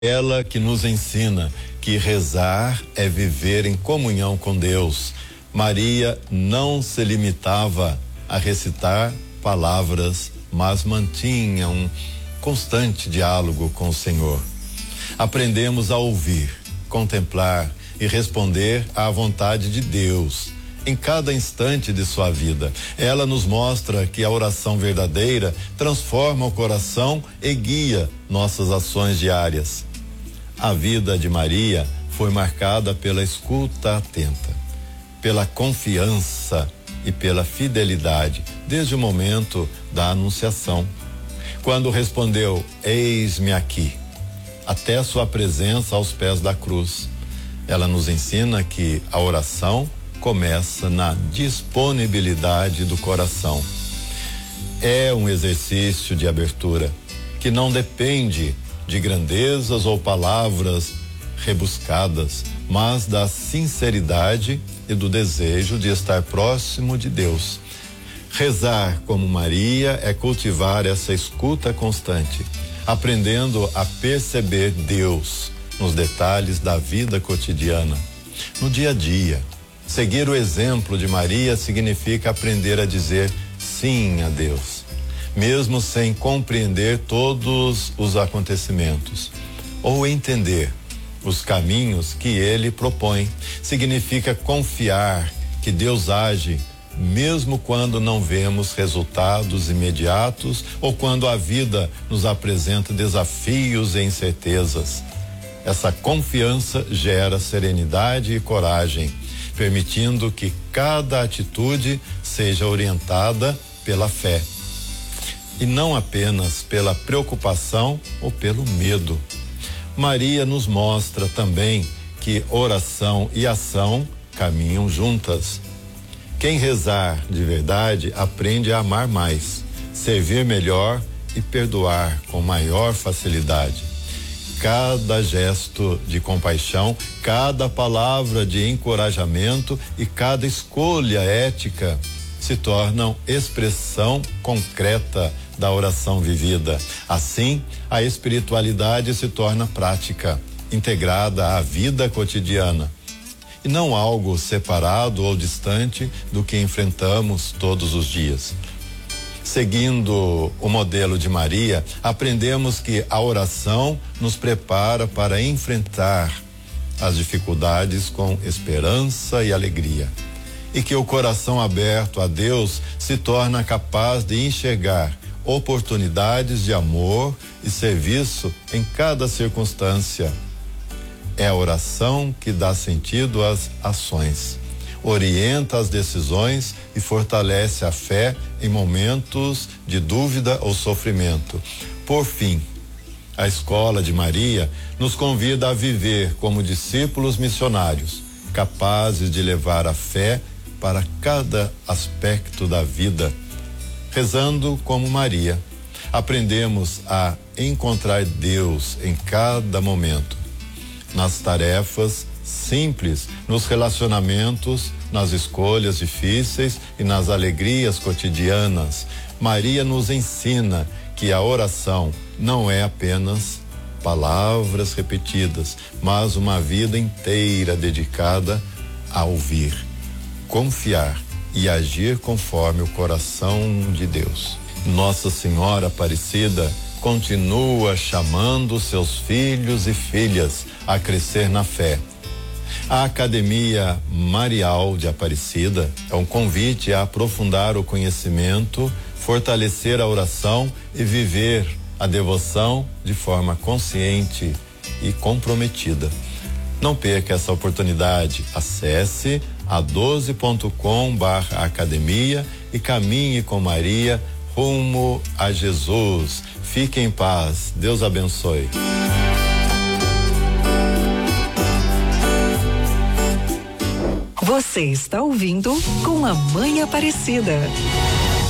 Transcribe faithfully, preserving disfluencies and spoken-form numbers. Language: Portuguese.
Ela que nos ensina que rezar é viver em comunhão com Deus. Maria não se limitava a recitar palavras, mas mantinha um constante diálogo com o Senhor. Aprendemos a ouvir, contemplar e responder à vontade de Deus em cada instante de sua vida. Ela nos mostra que a oração verdadeira transforma o coração e guia nossas ações diárias. A vida de Maria foi marcada pela escuta atenta, pela confiança e pela fidelidade, desde o momento da anunciação. Quando respondeu, eis-me aqui, até sua presença aos pés da cruz. Ela nos ensina que a oração começa na disponibilidade do coração. É um exercício de abertura que não depende de grandezas ou palavras rebuscadas, mas da sinceridade e do desejo de estar próximo de Deus. Rezar como Maria é cultivar essa escuta constante, aprendendo a perceber Deus nos detalhes da vida cotidiana, no dia a dia. Seguir o exemplo de Maria significa aprender a dizer sim a Deus, mesmo sem compreender todos os acontecimentos, ou entender os caminhos que Ele propõe. Significa confiar que Deus age, mesmo quando não vemos resultados imediatos ou quando a vida nos apresenta desafios e incertezas. Essa confiança gera serenidade e coragem, permitindo que cada atitude seja orientada pela fé e não apenas pela preocupação ou pelo medo. Maria nos mostra também que oração e ação caminham juntas. Quem rezar de verdade aprende a amar mais, servir melhor e perdoar com maior facilidade. Cada gesto de compaixão, cada palavra de encorajamento e cada escolha ética se tornam expressão concreta da oração vivida. Assim, a espiritualidade se torna prática, integrada à vida cotidiana, e não algo separado ou distante do que enfrentamos todos os dias. Seguindo o modelo de Maria, aprendemos que a oração nos prepara para enfrentar as dificuldades com esperança e alegria, e que o coração aberto a Deus se torna capaz de enxergar oportunidades de amor e serviço em cada circunstância. É a oração que dá sentido às ações, orienta as decisões e fortalece a fé em momentos de dúvida ou sofrimento. Por fim, a escola de Maria nos convida a viver como discípulos missionários, capazes de levar a fé para cada aspecto da vida. Rezando como Maria, aprendemos a encontrar Deus em cada momento, nas tarefas simples, nos relacionamentos, nas escolhas difíceis e nas alegrias cotidianas. Maria nos ensina que a oração não é apenas palavras repetidas, mas uma vida inteira dedicada a ouvir, confiar e agir conforme o coração de Deus. Nossa Senhora Aparecida continua chamando seus filhos e filhas a crescer na fé. A Academia Marial de Aparecida é um convite a aprofundar o conhecimento, fortalecer a oração e viver a devoção de forma consciente e comprometida. Não perca essa oportunidade. Acesse a doze ponto com barra academia e caminhe com Maria rumo a Jesus. Fique em paz. Deus abençoe. Você está ouvindo Com a Mãe Aparecida.